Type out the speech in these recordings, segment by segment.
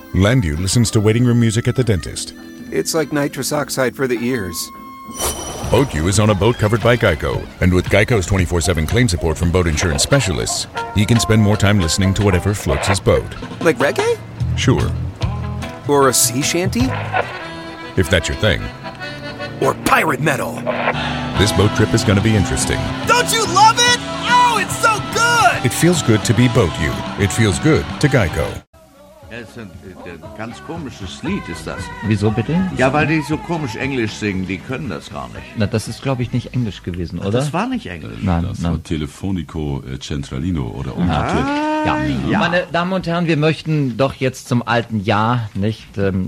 Landu listens to waiting room music at the dentist. It's like nitrous oxide for the ears. BoatU is on a boat covered by Geico, and with Geico's 24/7 claim support from boat insurance specialists, he can spend more time listening to whatever floats his boat. Like reggae? Sure, Or a sea shanty? if that's your thing. Or pirate metal? This boat trip is going to be interesting. Don't you love it? Oh, it's so good! It feels good to be BoatU. It feels good to Geico. Das ist ein ganz komisches Lied, ist das. Wieso bitte? Ja, weil die so komisch Englisch singen, die können das gar nicht. Na, das ist, glaube ich, nicht Englisch gewesen, oder? Das war nicht Englisch. Nein, Das nein. war Telefonico Centralino oder umgekehrt. Ja. Meine Damen und Herren, wir möchten doch jetzt zum alten Jahr, nicht?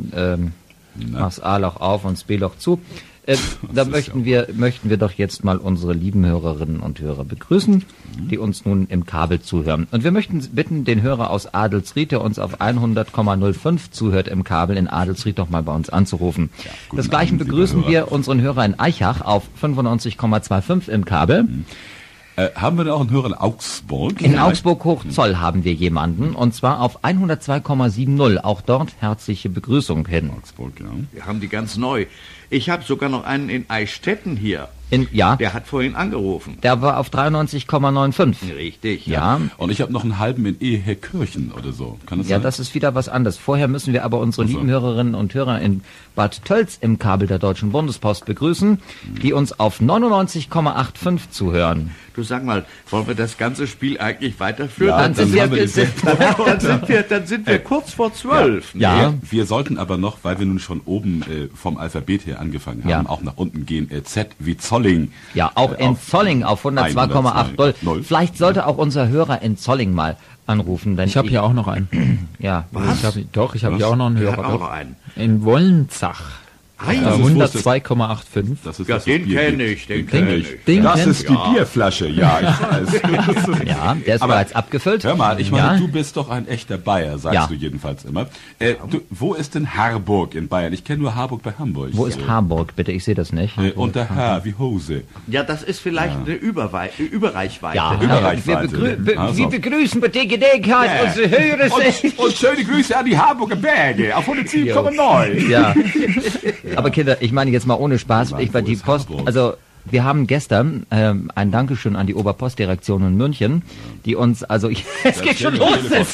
Mach's A-Loch auf und das B-Loch zu. Da möchten wir doch jetzt mal unsere lieben Hörerinnen und Hörer begrüßen, die uns nun im Kabel zuhören. Und wir möchten bitten, den Hörer aus Adelsried, der uns auf 100,05 zuhört im Kabel in Adelsried, doch mal bei uns anzurufen. Guten Desgleichen Abend, begrüßen liebe wir unseren Hörer in Eichach auf 95,25 im Kabel. Haben wir denn auch einen Hörer in Augsburg? In Augsburg-Hochzoll haben wir jemanden, und zwar auf 102,70. Auch dort herzliche Begrüßung hin. Augsburg, ja. Wir haben die ganz neu. Ich habe sogar noch einen in Eichstätten hier. Ja, Der hat vorhin angerufen. der war auf 93,95. Richtig. Ja. Und ich habe noch einen halben in Ehekirchen oder so. Kann das Ja, sein? das ist wieder was anderes. Vorher müssen wir aber unsere Ach so. lieben Hörerinnen und Hörer in Bad Tölz im Kabel der Deutschen Bundespost begrüßen, die uns auf 99,85 zuhören. Du sag mal, wollen wir das ganze Spiel eigentlich weiterführen? Ja, Dann dann, sind haben wir den dann sind wir kurz vor 12. Ja. Wir sollten aber noch, weil wir nun schon oben vom Alphabet her angefangen haben, Ja. auch nach unten gehen. Z wie Zolling. Ja, auch in Zolling auf 102,8. 102,0. Vielleicht sollte auch unser Hörer in Zolling mal anrufen. Denn Ich habe hier auch noch einen. Ja. Ich habe hier auch noch einen Der hat Hörer. auch noch einen. In Wollenzach. Das ist, wo ist das? 102,85. Das ist Ja, das den Bier kenne gibt. ich, den kenne ich. Den Das kennst ist die Bierflasche, ja, ich weiß. Ja, der ist Aber bereits abgefüllt. Hör mal, ich meine, Ja. du bist doch ein echter Bayer, sagst Ja. du jedenfalls immer. Wo ist denn Harburg in Bayern? Ich kenne nur Harburg bei Hamburg. Wo ist Harburg, bitte? Ich sehe das nicht. Und der H wie Hose. Ja, das ist vielleicht eine Überreichweite. Ja, Überreichweite. wir begrüßen bei der Gelegenheit unsere Hörer. Und schöne Grüße an die Harburger Berge auf 107,9. Ja. Aber Kinder, ich meine jetzt mal ohne Spaß, Mann, ich war wo die ist Post, Harburg? also wir haben gestern ein Dankeschön an die Oberpostdirektion in München, die uns, also es geht schon los, es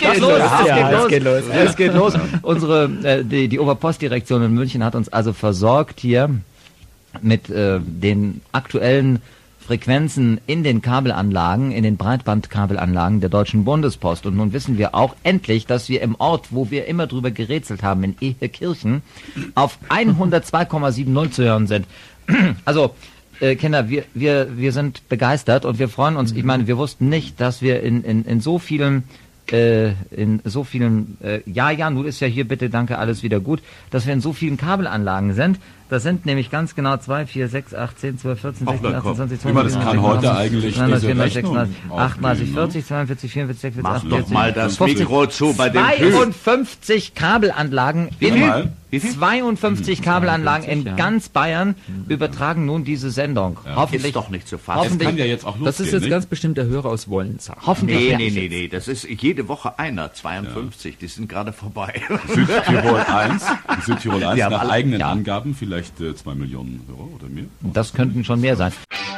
geht los. Unsere die Oberpostdirektion in München hat uns also versorgt hier mit den aktuellen Frequenzen in den Kabelanlagen, in den Breitbandkabelanlagen der Deutschen Bundespost. Und nun wissen wir auch endlich, dass wir im Ort, wo wir immer drüber gerätselt haben, in Ehekirchen, auf 102,70 zu hören sind. Also, Kinder, wir sind begeistert und wir freuen uns. Ich meine, wir wussten nicht, dass wir in so vielen nun ist ja hier bitte, danke, alles wieder gut, dass wir in so vielen Kabelanlagen sind. Das sind nämlich ganz genau 2, 4, 6, 8, 10, 12, 14, 16, 18, 20, 22, Wie man das kann heute eigentlich diese 39, Rechnung 38, aufgeben, 40, 42, 44, 45, Mach 48, doch mal das 50, Mikro zu bei dem Typ. 52 Kabelanlagen Wie viel? 52 Kabelanlagen in 52, ja. ganz Bayern übertragen nun diese Sendung. Hoffentlich Ist doch nicht zu fassen. Es Hoffentlich- kann ja jetzt auch losgehen, Das ist jetzt nicht? ganz bestimmt der Hörer aus Wollenzach. hoffentlich Nee, das ist jede Woche einer, 52, die sind gerade vorbei. Südtirol 1, Südtirol 1 Wir haben nach alle- eigenen ja. Angaben vielleicht 2 Millionen Euro oder mehr. Das könnten schon mehr sein.